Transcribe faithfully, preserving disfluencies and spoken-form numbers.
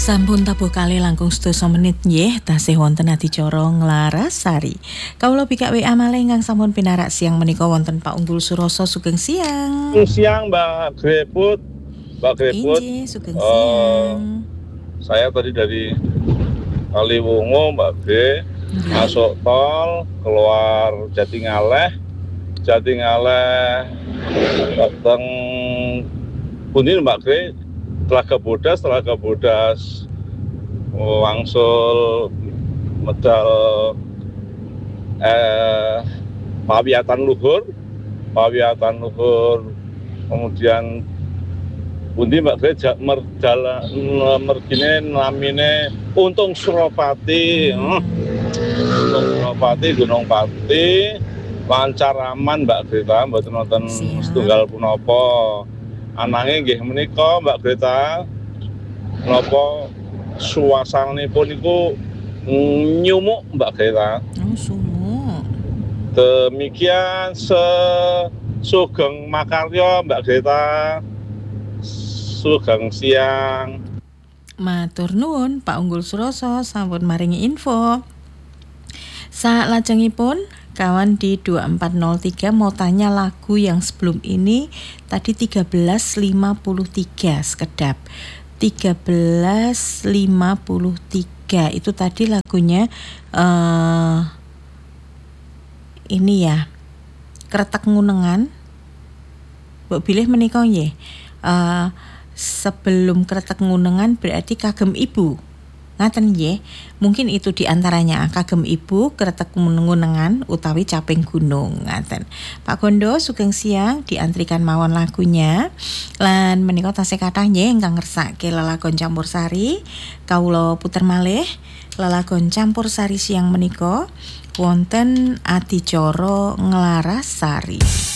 Sampun tabuh kali langkung sedasa menit nggih tasih wonten adicara Nglarasari. Kawula pikak W A malih ingkang sampun pinarak siang menika wonten Pak Unggul Suroso. Sugeng siang. Siang Mbak Greput, Mbak Greput. Injih, sugeng Uh, siang. saya tadi dari Kaliwungu Mbak Gre, Nggih. masuk tol, keluar Jatingaleh, Jatingaleh datang Pundi Mbak Gre, Telaga Bodas, Telaga Bodas wangsul medal eh, Pawiatan Luhur, Pawiatan Luhur, kemudian Pundi Mbak Gre merjala mergine namine Untung Suropati, hmm. Untung Suropati Gunung Pati, lancar aman Mbak Greta, mboten nonton setunggal punapa. Anange nggih menika Mbak Greta, menapa suasananipun niku nyumuk Mbak Greta. Oh, sumuk. Demikian sesugeng makarya Mbak Greta. Sugeng siang. Matur nuwun Pak Unggul Suroso sampun maringi info. Salajengipun kawan di dua empat nol tiga mau tanya lagu yang sebelum ini tadi tiga belas lima puluh tiga sekedap. tiga belas lima puluh tiga itu tadi lagunya uh, ini ya. Kretek Ngunengan. Mbok bilih menika nggih. Uh, sebelum Kretek Ngunengan berarti Kagem Ibu. Ngaten nggih. Mungkin itu diantaranya Kagem Ibu, Kretek Ngunengan utawi Caping Gunung. Ngaten. Pak Gondo sugeng siang diantrikan mawon lagunya. Lan menika tasih kathah nggih ingkang ngersake lelagon campursari. Kawula puter malih lelagon campursari siang menika wonten adicara Nglarasari.